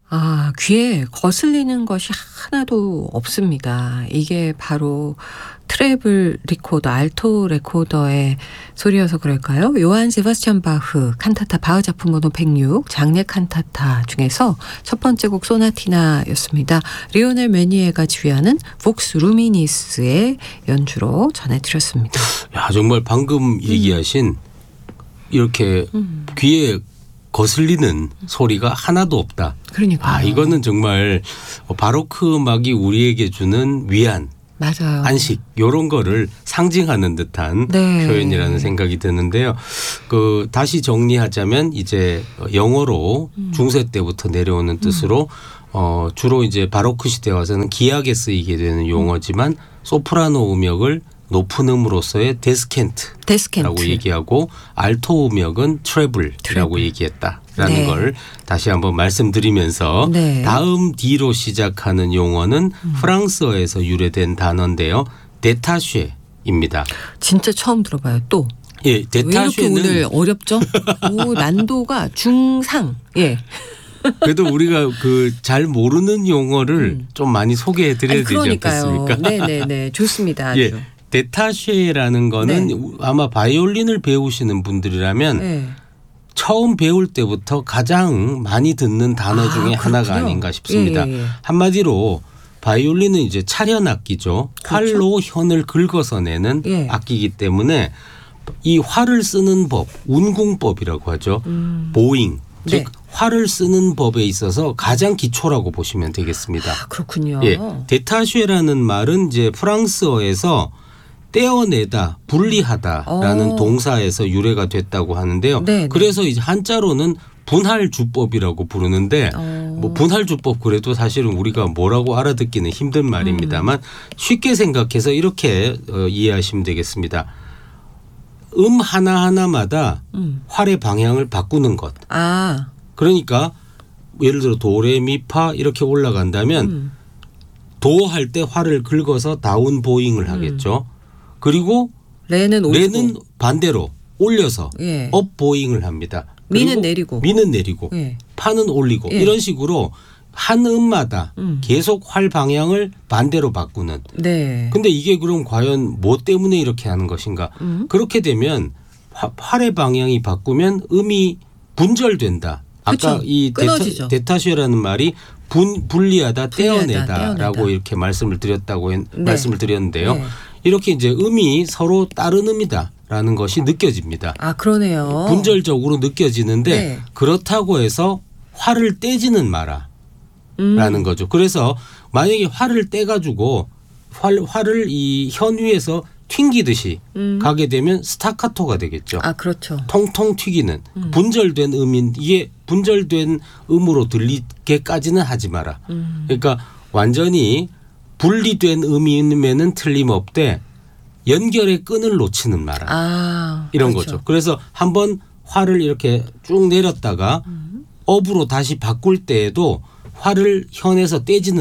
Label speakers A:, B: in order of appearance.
A: 아, 귀에 거슬리는 것이 하나도 없습니다. 이게 바로 트래블 리코더, 알토 레코더의 소리여서 그럴까요? 요한 세바스찬 바흐 칸타타 바흐 작품 번호 106 장례 칸타타 중에서 첫 번째 곡 소나티나였습니다. 리오넬 메니에가 지휘하는 복스 루미니스의 연주로 전해드렸습니다.
B: 야, 정말 방금 얘기하신 이렇게 귀에 거슬리는 소리가 하나도 없다.
A: 그러니까요.
B: 아, 이거는 정말 바로크 음악이 우리에게 주는 위안,
A: 맞아요.
B: 안식 이런 거를 상징하는 듯한
A: 네.
B: 표현이라는 생각이 드는데요. 다시 정리하자면 이제 영어로 중세 때부터 내려오는 뜻으로 주로 이제 바로크 시대 와서는 기악에 쓰이게 되는 용어지만 소프라노 음역을 높은 음으로서의 데스켄트라고 얘기하고 알토 음역은 트래블이라고 얘기했다라는
A: 네.
B: 걸 다시 한번 말씀드리면서
A: 네.
B: 다음 D로 시작하는 용어는 프랑스어에서 유래된 단어인데요. 데타쉐입니다.
A: 진짜 처음 들어봐요. 또.
B: 예,
A: 왜 이렇게
B: 데타쉐는
A: 오늘 어렵죠? 오, 난도가 중상. 예.
B: 그래도 우리가 잘 모르는 용어를 좀 많이 소개해 드려야 되지 않겠습니까?
A: 네네네. 좋습니다. 아주.
B: 예. 데타쉐라는 거는
A: 네.
B: 아마 바이올린을 배우시는 분들이라면
A: 네.
B: 처음 배울 때부터 가장 많이 듣는 단어 중에 하나가 아닌가 싶습니다.
A: 예.
B: 한마디로 바이올린은 이제 차련 악기죠.
A: 그렇죠?
B: 활로 현을 긁어서 내는
A: 예.
B: 악기이기 때문에 이 활을 쓰는 법, 운궁법이라고 하죠. 보잉,
A: 네.
B: 즉 활을 쓰는 법에 있어서 가장 기초라고 보시면 되겠습니다.
A: 아, 그렇군요.
B: 예, 데타쉐라는 말은 이제 프랑스어에서 떼어내다, 분리하다라는 동사에서 유래가 됐다고 하는데요.
A: 네네.
B: 그래서 이제 한자로는 분할주법이라고 부르는데 뭐 분할주법 그래도 사실은 우리가 뭐라고 알아듣기는 힘든 말입니다만 쉽게 생각해서 이렇게 이해하시면 되겠습니다. 하나하나마다 활의 방향을 바꾸는 것.
A: 아.
B: 그러니까 예를 들어 도레미파 이렇게 올라간다면 도 할 때 활을 긁어서 다운 보잉을 하겠죠. 그리고
A: 레는 올리고.
B: 레는 반대로 올려서
A: 예.
B: 업 보잉을 합니다.
A: 미는 내리고.
B: 미는 내리고
A: 예.
B: 파는 올리고
A: 예.
B: 이런 식으로 한 음마다 계속 활 방향을 반대로 바꾸는.
A: 네.
B: 근데 이게 그럼 과연 뭐 때문에 이렇게 하는 것인가? 그렇게 되면 활의 방향이 바꾸면 음이 분절된다. 아까
A: 그쵸.
B: 이
A: 끊어지죠.
B: 데타쉐라는 말이 분리하다, 떼어내다라고
A: 떼어내다.
B: 이렇게 말씀을 드렸는데요.
A: 네.
B: 이렇게 이제 음이 서로 다른 음이다라는 것이 느껴집니다.
A: 아, 그러네요.
B: 분절적으로 느껴지는데
A: 네.
B: 그렇다고 해서 활을 떼지는 마라라는 거죠. 그래서 만약에 활을 떼가지고 활을 이 현 위에서 튕기듯이 가게 되면 스타카토가 되겠죠.
A: 아, 그렇죠.
B: 통통 튀기는 분절된 음인 이게 분절된 음으로 들리게까지는 하지 마라. 그러니까 완전히 분리된 음이면은 틀림없되 연결의 끈을 놓치는 마라.
A: 아,
B: 이런
A: 그렇죠.
B: 거죠. 그래서 한번 활을 이렇게 쭉 내렸다가 업으로 다시 바꿀 때에도 활을 현에서 떼지는